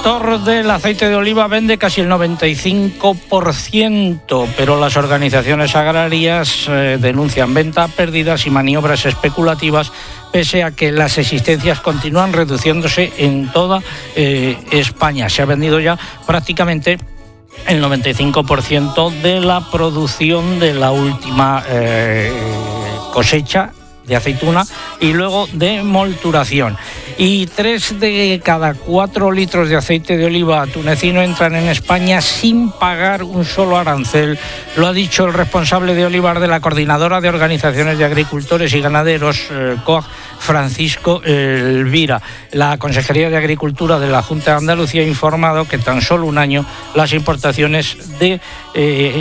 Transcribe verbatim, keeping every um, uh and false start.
sector del aceite de oliva vende casi el noventa y cinco por ciento, pero las organizaciones agrarias eh, denuncian venta, pérdidas y maniobras especulativas, pese a que las existencias continúan reduciéndose en toda eh, España. Se ha vendido ya prácticamente el noventa y cinco por ciento de la producción de la última eh, cosecha de aceituna y luego de molturación. Y tres de cada cuatro litros de aceite de oliva tunecino entran en España sin pagar un solo arancel. Lo ha dicho el responsable de olivar de la Coordinadora de Organizaciones de Agricultores y Ganaderos, eh, C O A G, Francisco Elvira. La Consejería de Agricultura de la Junta de Andalucía ha informado que tan solo un año las importaciones de eh,